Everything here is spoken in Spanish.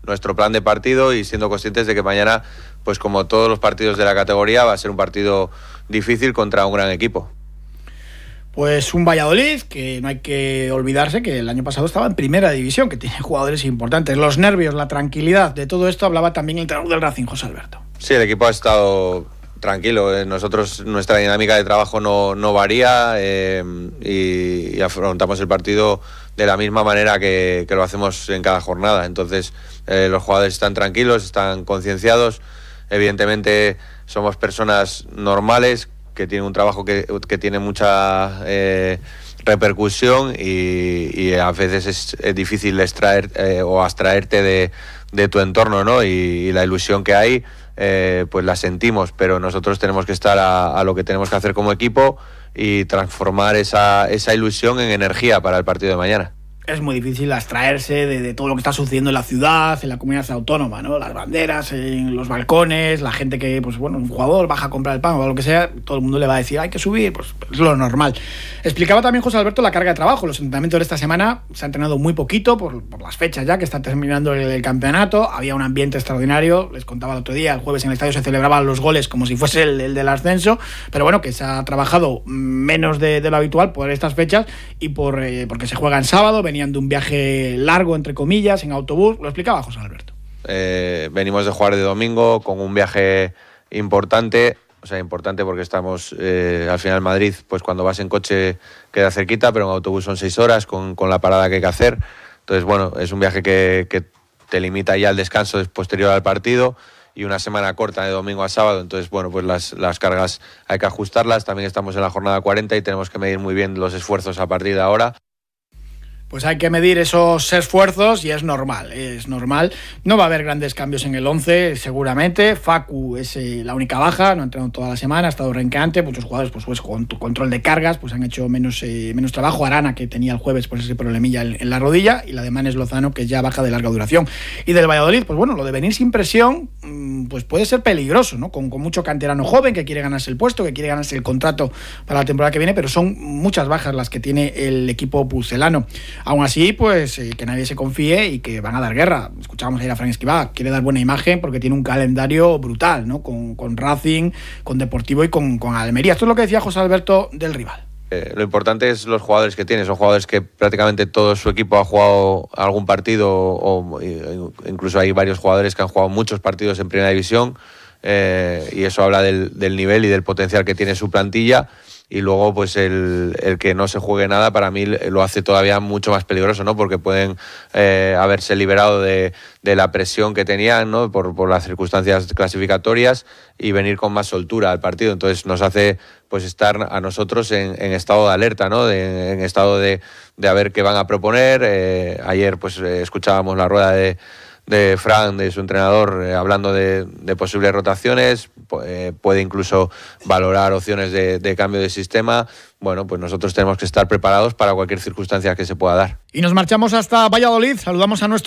nuestro plan de partido y siendo conscientes de que mañana, pues como todos los partidos de la categoría, va a ser un partido difícil contra un gran equipo. Pues un Valladolid que no hay que olvidarse que el año pasado estaba en primera división, que tiene jugadores importantes. Los nervios, la tranquilidad, de todo esto hablaba también el entrenador del Racing, José Alberto. Sí, el equipo ha estado tranquilo. Nosotros, nuestra dinámica de trabajo no varía y afrontamos el partido de la misma manera que lo hacemos en cada jornada. Entonces, los jugadores están tranquilos, están concienciados. Evidentemente, somos personas normales que tienen un trabajo que tiene mucha repercusión y a veces es difícil extraer o abstraerte de tu entorno, ¿no? Y la ilusión que hay, pues la sentimos, pero nosotros tenemos que estar a lo que tenemos que hacer como equipo y transformar esa ilusión en energía para el partido de mañana. Es muy difícil abstraerse de todo lo que está sucediendo en la ciudad, en la comunidad autónoma, ¿no? Las banderas, en los balcones, la gente que, pues bueno, un jugador baja a comprar el pan o lo que sea, todo el mundo le va a decir, hay que subir, pues es lo normal. Explicaba también José Alberto la carga de trabajo. Los entrenamientos de esta semana se ha entrenado muy poquito por las fechas ya, que está terminando el campeonato. Había un ambiente extraordinario, les contaba el otro día, el jueves en el estadio se celebraban los goles como si fuese el del ascenso, pero bueno, que se ha trabajado menos de lo habitual por estas fechas y porque se juega en sábado, venían de un viaje largo, entre comillas, en autobús. Lo explicaba José Alberto. Venimos de jugar de domingo con un viaje importante, o sea, importante porque estamos al final en Madrid, pues cuando vas en coche queda cerquita, pero en autobús son 6 horas con la parada que hay que hacer. Entonces, bueno, es un viaje que te limita ya el descanso posterior al partido y una semana corta de domingo a sábado. Entonces, bueno, pues las cargas hay que ajustarlas. También estamos en la jornada 40 y tenemos que medir muy bien los esfuerzos a partir de ahora. Pues hay que medir esos esfuerzos y es normal. No va a haber grandes cambios en el 11, seguramente. Facu es la única baja, no ha entrenado toda la semana, ha estado renqueante. Muchos jugadores, pues con tu control de cargas, pues han hecho menos trabajo. Arana, que tenía el jueves pues ese problemilla en la rodilla, y la de Manes Lozano, que es ya baja de larga duración. Y del Valladolid, pues bueno, lo de venir sin presión, pues puede ser peligroso, ¿no? Con mucho canterano joven que quiere ganarse el puesto, que quiere ganarse el contrato para la temporada que viene, pero son muchas bajas las que tiene el equipo pucelano. Aún así, pues que nadie se confíe y que van a dar guerra. Escuchábamos ayer a Fran Escribá, quiere dar buena imagen porque tiene un calendario brutal, ¿no? Con Racing, con Deportivo y con Almería. Esto es lo que decía José Alberto del rival. Lo importante es los jugadores que tiene. Son jugadores que prácticamente todo su equipo ha jugado algún partido o incluso hay varios jugadores que han jugado muchos partidos en Primera División y eso habla del nivel y del potencial que tiene su plantilla. Y luego, pues el que no se juegue nada, para mí lo hace todavía mucho más peligroso, ¿no? Porque pueden haberse liberado de la presión que tenían, ¿no? Por las circunstancias clasificatorias y venir con más soltura al partido. Entonces nos hace pues estar a nosotros en estado de alerta, ¿no? En estado de a ver qué van a proponer. Ayer pues escuchábamos la rueda de Fran, de su entrenador, hablando de posibles rotaciones, puede incluso valorar opciones de cambio de sistema. Bueno, pues nosotros tenemos que estar preparados para cualquier circunstancia que se pueda dar. Y nos marchamos hasta Valladolid, saludamos a nuestro